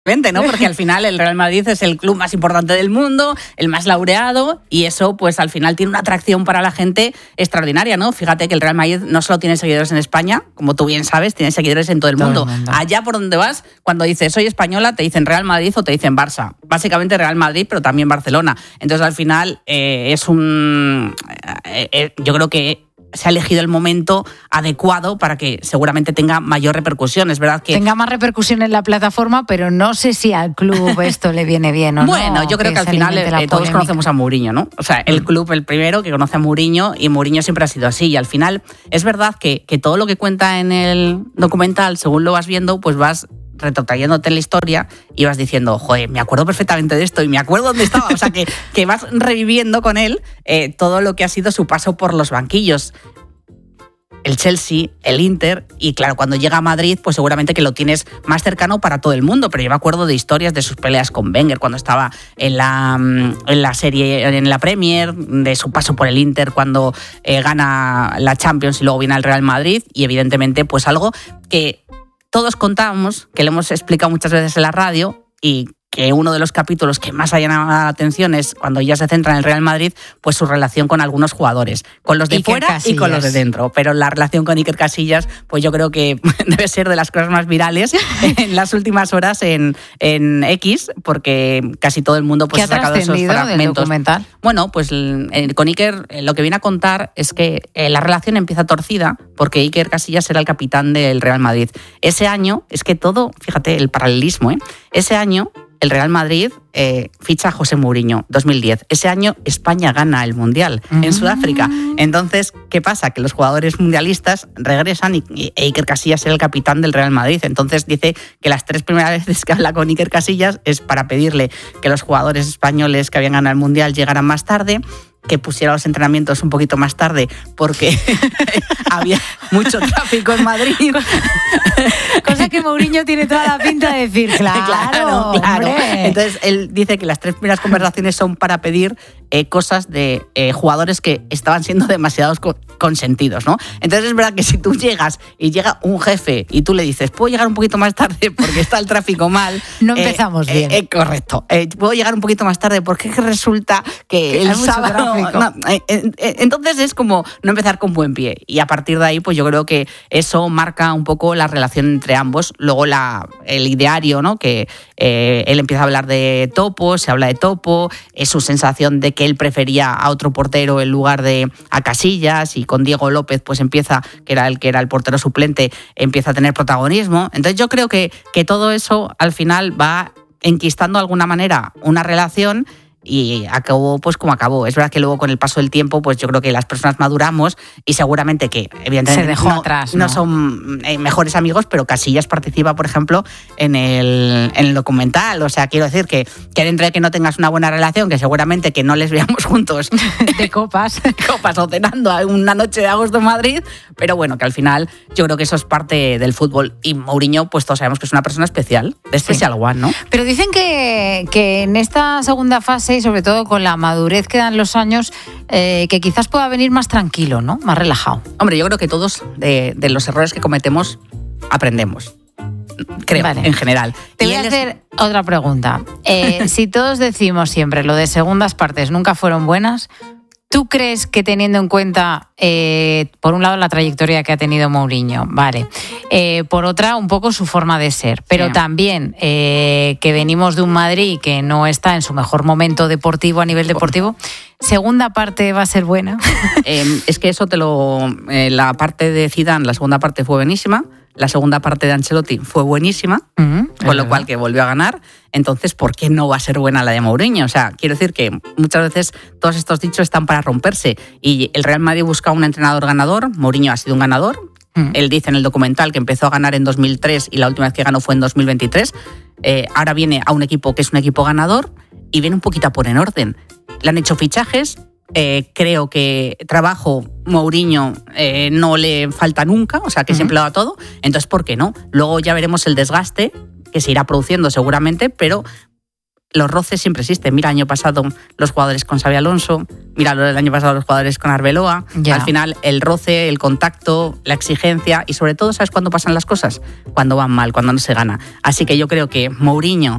¿no? Porque al final el Real Madrid es el club más importante del mundo, el más laureado, y eso pues al final tiene una atracción para la gente extraordinaria, ¿no? Fíjate que el Real Madrid no solo tiene seguidores en España, como tú bien sabes, tiene seguidores en todo el mundo. Allá por donde vas, cuando dices soy española, te dicen Real Madrid o te dicen Barça. Básicamente Real Madrid, pero también Barcelona. Entonces al final yo creo que se ha elegido el momento adecuado para que seguramente tenga mayor repercusión. Es verdad que tenga más repercusión en la plataforma, pero no sé si al club esto le viene bien o no. Bueno, yo creo que al final todos conocemos a Mourinho, ¿no? O sea, el club el primero que conoce a Mourinho, y Mourinho siempre ha sido así. Y al final es verdad que todo lo que cuenta en el documental, según lo vas viendo, pues vas retrotrayéndote en la historia y vas diciendo, joder, me acuerdo perfectamente de esto y me acuerdo dónde estaba. O sea, que vas reviviendo con él todo lo que ha sido su paso por los banquillos. El Chelsea, el Inter, y claro, cuando llega a Madrid, pues seguramente que lo tienes más cercano para todo el mundo, pero yo me acuerdo de historias de sus peleas con Wenger cuando estaba en la serie, en la Premier, de su paso por el Inter cuando gana la Champions y luego viene al Real Madrid, y evidentemente pues algo que todos contábamos, que le hemos explicado muchas veces en la radio, y que uno de los capítulos que más ha llamado la atención es cuando ya se centra en el Real Madrid, pues su relación con algunos jugadores, con los de Iker fuera Casillas. Y con los de dentro. Pero la relación con Iker Casillas, pues yo creo que debe ser de las cosas más virales en las últimas horas en X, porque casi todo el mundo pues, ha sacado esos fragmentos. Del documental? Bueno, pues con Iker lo que viene a contar es que la relación empieza torcida porque Iker Casillas era el capitán del Real Madrid. Ese año, es que todo, fíjate, el paralelismo, ese año el Real Madrid ficha a José Mourinho, 2010. Ese año España gana el Mundial en Sudáfrica. Entonces, ¿qué pasa? Que los jugadores mundialistas regresan y Iker Casillas era el capitán del Real Madrid. Entonces dice que las 3 primeras veces que habla con Iker Casillas es para pedirle que los jugadores españoles que habían ganado el Mundial llegaran más tarde, que pusiera los entrenamientos un poquito más tarde porque había mucho tráfico en Madrid. Cosa que Mourinho tiene toda la pinta de decir, claro. Entonces él dice que las 3 primeras conversaciones son para pedir cosas de jugadores que estaban siendo demasiados consentidos, ¿no? Entonces es verdad que si tú llegas y llega un jefe y tú le dices, ¿puedo llegar un poquito más tarde porque está el tráfico mal? No empezamos bien. Correcto. ¿Puedo llegar un poquito más tarde porque resulta que el sábado... entonces es como no empezar con buen pie, y a partir de ahí pues yo creo que eso marca un poco la relación entre ambos. Luego el ideario, ¿no? Que él empieza a hablar de Topo, se habla de Topo, es su sensación de que él prefería a otro portero en lugar de a Casillas, y con Diego López pues empieza, que era el portero suplente, empieza a tener protagonismo. Entonces yo creo que todo eso al final va enquistando de alguna manera una relación, y acabó pues como acabó. Es verdad que luego con el paso del tiempo pues yo creo que las personas maduramos y seguramente que evidentemente se dejó atrás, no son mejores amigos, pero Casillas participa, por ejemplo, en el documental. O sea, quiero decir que dentro de que no tengas una buena relación, que seguramente que no les veamos juntos de copas o cenando una noche de agosto en Madrid, pero bueno, que al final yo creo que eso es parte del fútbol, y Mourinho pues todos sabemos que es una persona especial, de Special One, ¿no? Pero dicen que en esta segunda fase, y sobre todo con la madurez que dan los años, que quizás pueda venir más tranquilo, ¿no? Más relajado. Hombre, yo creo que todos de los errores que cometemos aprendemos. Creo, vale. En general. Te voy a hacer otra pregunta. Si todos decimos siempre lo de segundas partes nunca fueron buenas, ¿tú crees que teniendo en cuenta, por un lado, la trayectoria que ha tenido Mourinho, vale, por otra, un poco su forma de ser, pero sí, también que venimos de un Madrid que no está en su mejor momento deportivo, a nivel deportivo, ¿segunda parte va a ser buena? Es que eso la parte de Zidane, la segunda parte fue buenísima. La segunda parte de Ancelotti fue buenísima, con lo cual que volvió a ganar. Entonces, ¿por qué no va a ser buena la de Mourinho? O sea, quiero decir que muchas veces todos estos dichos están para romperse. Y el Real Madrid busca un entrenador ganador. Mourinho ha sido un ganador. Él dice en el documental que empezó a ganar en 2003 y la última vez que ganó fue en 2023. Ahora viene a un equipo que es un equipo ganador y viene un poquito a poner en orden. Le han hecho fichajes. Creo que trabajo Mourinho no le falta nunca, o sea que siempre lo da todo. Entonces, ¿por qué no? Luego ya veremos el desgaste que se irá produciendo seguramente, pero los roces siempre existen. Mira, el año pasado los jugadores con Xabi Alonso, mira el año pasado los jugadores con Arbeloa. Ya. Al final el roce, el contacto, la exigencia, y sobre todo, ¿sabes cuándo pasan las cosas? Cuando van mal, cuando no se gana. Así que yo creo que Mourinho